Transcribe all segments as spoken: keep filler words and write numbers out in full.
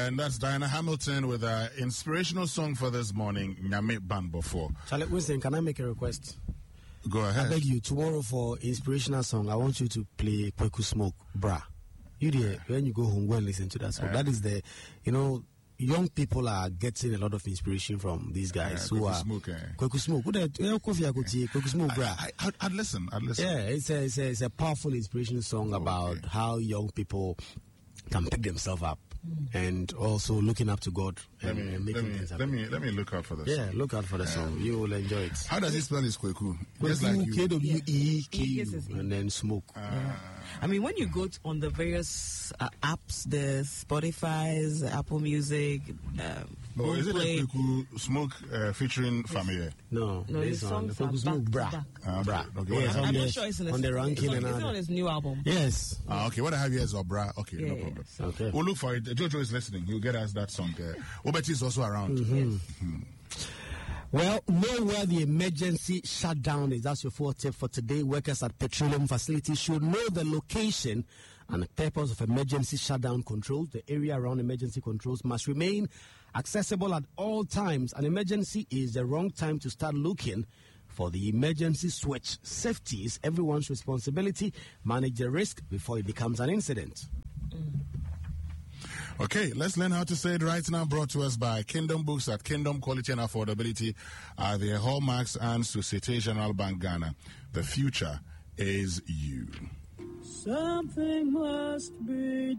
And that's Diana Hamilton with an inspirational song for this morning, Nyame Banbofo. Charlie Winston, can I make a request? Go ahead. I beg you, tomorrow for inspirational song, I want you to play Kweku Smoke, Bra. You there, when you go home, go and listen to that song. Yeah. That is the, you know, young people are getting a lot of inspiration from these guys yeah, who Kweku are Smoke. Eh. Kweku Smoke. Kweku Smoke, Bra. I, I, I'd listen. I'd listen. Yeah, it's a, it's a, it's a powerful inspirational song okay. about how young people can pick themselves up. Mm. And also looking up to God and, let me, and making let me, things happen. Let me let me look out for the yeah, song. look out for the yeah. song. You will enjoy it. How does he spell his Kweku? Just like you. K W E K U and then smoke. Uh, yeah. I mean, when you go to, on the various uh, apps, the Spotify's, Apple Music, um, oh, is it a Kweku Smoke uh, featuring Family? No, no, his songs Kweku Smoke, Bra. Uh, Bra. Okay, yes, I'm on not the, sure it's on the ranking it's on, and it's on his new album. Yes. Ah, okay, what I have here is Obra. Okay, yeah, no problem. Yeah, okay. We'll look for it. Jojo is listening. He'll get us that song. Uh, Obeti is also around. Mm-hmm. Mm-hmm. Well, know where the emergency shutdown is. That's your fourth tip for today. Workers at petroleum facilities should know the location and the purpose of emergency shutdown controls. The area around emergency controls must remain accessible at all times. An emergency is the wrong time to start looking for the emergency switch. Safety is everyone's responsibility. Manage the risk before it becomes an incident. Mm. Okay, let's learn how to say it right now. Brought to us by Kingdom Books. At Kingdom, quality and affordability are their hallmarks, and Societe Generale Bank Ghana. The future is you. Something must be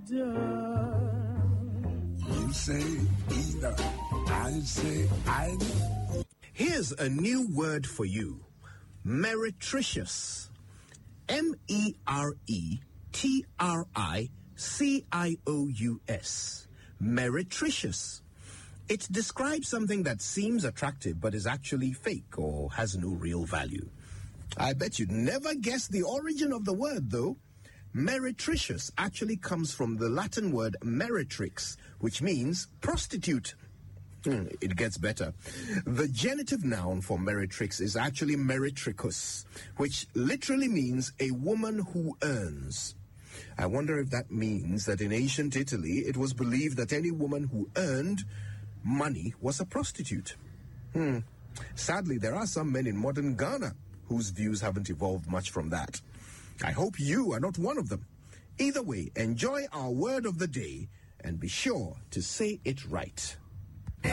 done. You say either. I say either. Here's a new word for you. Meretricious. M E R E T R I C I O U S. Meretricious. It describes something that seems attractive but is actually fake or has no real value. I bet you'd never guess the origin of the word, though. Meretricious actually comes from the Latin word meretrix, which means prostitute. Mm, it gets better. The genitive noun for meretrix is actually meretricus, which literally means a woman who earns. I wonder if that means that in ancient Italy, it was believed that any woman who earned money was a prostitute. Hmm. Sadly, there are some men in modern Ghana whose views haven't evolved much from that. I hope you are not one of them. Either way, enjoy our word of the day and be sure to say it right.